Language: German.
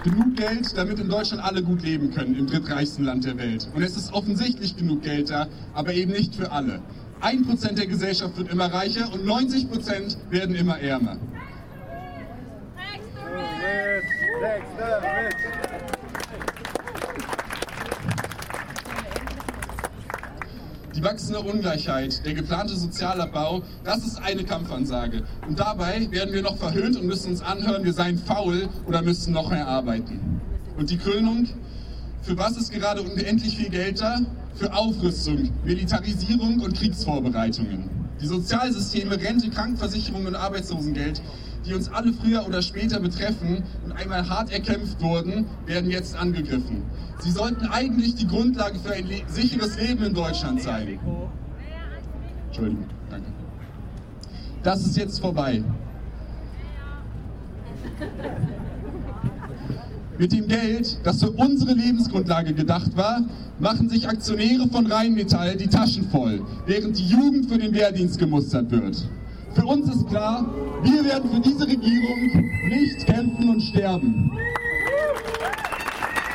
Genug Geld, damit in Deutschland alle gut leben können, im drittreichsten Land der Welt. Und es ist offensichtlich genug Geld da, aber eben nicht für alle. 1% der Gesellschaft wird immer reicher und 90% werden immer ärmer. Die wachsende Ungleichheit, der geplante Sozialabbau, das ist eine Kampfansage. Und dabei werden wir noch verhöhnt und müssen uns anhören, wir seien faul oder müssten noch mehr arbeiten. Und die Krönung? Für was ist gerade unendlich viel Geld da? Für Aufrüstung, Militarisierung und Kriegsvorbereitungen. Die Sozialsysteme, Rente, Krankenversicherung und Arbeitslosengeld, die uns alle früher oder später betreffen und einmal hart erkämpft wurden, werden jetzt angegriffen. Sie sollten eigentlich die Grundlage für ein sicheres Leben in Deutschland sein. Entschuldigung, danke. Das ist jetzt vorbei. Mit dem Geld, das für unsere Lebensgrundlage gedacht war, machen sich Aktionäre von Rheinmetall die Taschen voll, während die Jugend für den Wehrdienst gemustert wird. Für uns ist klar, wir werden für diese Regierung nicht kämpfen und sterben.